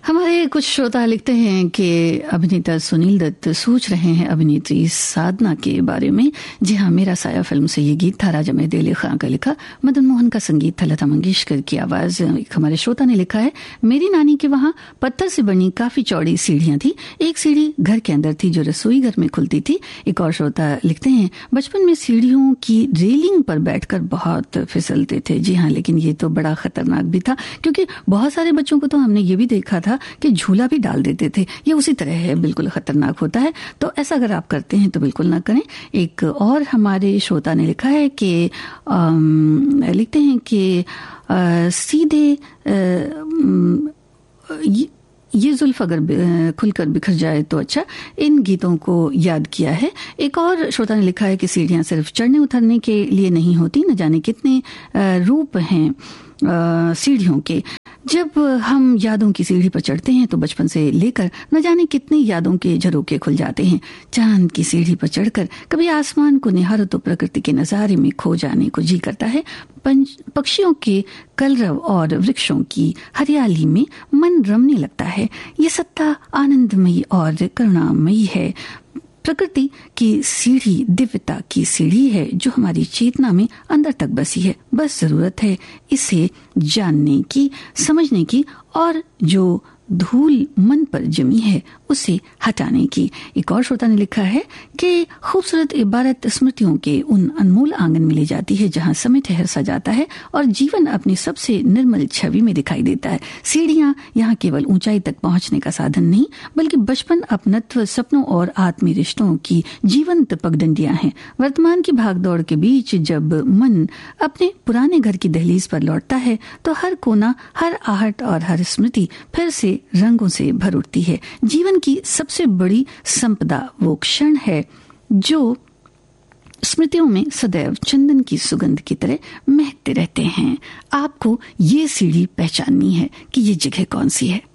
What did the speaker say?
हमारे कुछ श्रोता लिखते हैं कि अभिनेता सुनील दत्त सोच रहे हैं अभिनेत्री साधना के बारे में। जी हाँ, मेरा साया फिल्म से ये गीत था, राजा मेहदी खां का लिखा, मदन मोहन का संगीत था, लता मंगेशकर की आवाज। एक हमारे श्रोता ने लिखा है, मेरी नानी के वहां पत्थर से बनी काफी चौड़ी सीढ़ियां थी, एक सीढ़ी घर के अंदर थी जो रसोई घर में खुलती थी। एक और श्रोता लिखते हैं, बचपन में सीढ़ियों की रेलिंग पर बैठकर बहुत फिसलते थे। जी हाँ, लेकिन ये तो बड़ा खतरनाक भी था, क्योंकि बहुत सारे बच्चों को तो हमने ये भी देखा था कि झूला भी डाल देते थे। ये उसी तरह है, बिल्कुल खतरनाक होता है। तो ऐसा अगर आप करते हैं तो बिल्कुल ना करें। एक और हमारे श्रोता ने लिखा है कि लिखते हैं कि सीधे ये जुल्फ अगर खुलकर बिखर जाए तो अच्छा, इन गीतों को याद किया है। एक और श्रोता ने लिखा है कि सीढ़ियां सिर्फ चढ़ने उतरने के लिए नहीं होती, न जाने कितने रूप हैं सीढ़ियों के। जब हम यादों की सीढ़ी पर चढ़ते हैं तो बचपन से लेकर न जाने कितनी यादों के झरोके खुल जाते हैं। चांद की सीढ़ी पर चढ़कर कभी आसमान को निहारो तो प्रकृति के नजारे में खो जाने को जी करता है। पक्षियों के कलरव और वृक्षों की हरियाली में मन रमने लगता है। ये सत्ता आनंदमयी और करुणामयी है। प्रकृति की सीढ़ी दिव्यता की सीढ़ी है जो हमारी चेतना में अंदर तक बसी है। बस जरूरत है इसे जानने की, समझने की, और जो धूल मन पर जमी है उसे हटाने की। एक और श्रोता ने लिखा है कि खूबसूरत इबारत स्मृतियों के उन अनमोल आंगन में ले जाती है जहां समय ठहर सा जाता है और जीवन अपनी सबसे निर्मल छवि में दिखाई देता है। सीढ़ियां यहाँ केवल ऊंचाई तक पहुंचने का साधन नहीं, बल्कि बचपन, अपनत्व, सपनों और आत्मीय रिश्तों की जीवंत पगडंडियां हैं। वर्तमान की भागदौड़ के बीच जब मन अपने पुराने घर की दहलीज पर लौटता है तो हर कोना, हर आहट और हर स्मृति फिर से रंगों से भर उठती है। जीवन की सबसे बड़ी संपदा वो क्षण है जो स्मृतियों में सदैव चंदन की सुगंध की तरह महकते रहते हैं। आपको ये सीढ़ी पहचाननी है कि ये जगह कौन सी है।